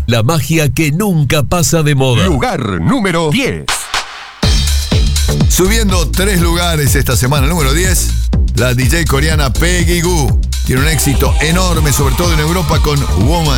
La magia que nunca pasa de moda. Lugar número 10. Subiendo 3 lugares esta semana. Número 10, la DJ coreana Peggy Gou. Tiene un éxito enorme, sobre todo en Europa, con Woman.